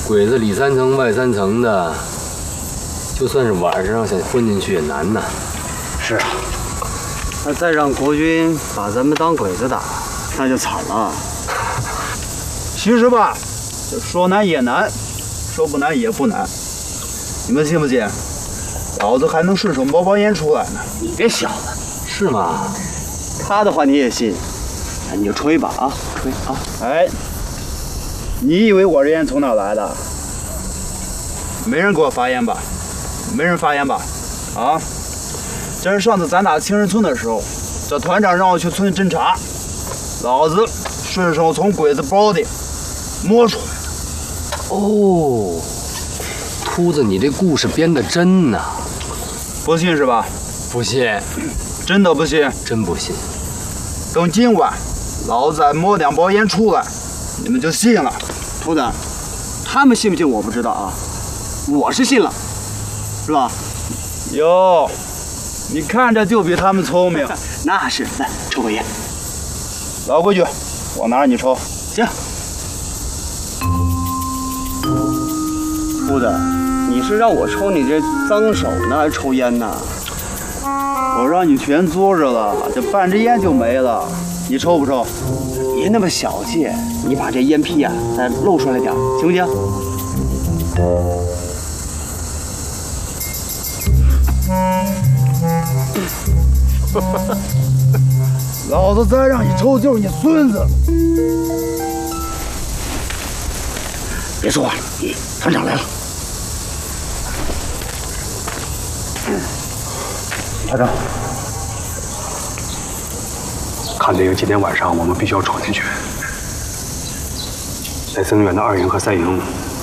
鬼子里3层外3层的，就算是晚上想混进去也难呐。 是啊，那再让国军把咱们当鬼子打，那就惨了。 其实吧，这说难也难，说不难也不难。你们信不信？老子还能顺手冒包烟出来呢。 你这小子， 是吗？ 他的话你也信？那你就吹吧啊，吹啊！ 哎，你以为我这烟从哪来的？没人给我发烟吧？没人发烟吧？啊？这是上次咱打青人村的时候，这团长让我去村里侦查，老子顺手从鬼子包里摸出来的。 哦，秃子，你这故事编得真呐！ 不信是吧？ 不信， 真的不信？ 真不信。 等今晚老子再摸2包烟出来，你们就信了。 秃子，他们信不信我不知道啊，我是信了，是吧？ 哟，你看着就比他们聪明。 那是，来抽根烟。 老规矩，我拿着你抽。 行。秃子，你是让我抽你这脏手呢，还是抽烟呢？ 我让你全嘬着了，这半支烟就没了，你抽不抽？ 别那么小气，你把这烟屁呀再露出来点，行不行？ 老子再让你抽就是你孙子！ 别说话了，团长来了。 团长，看这个，今天晚上我们必须要闯进去，在增援的2营和3营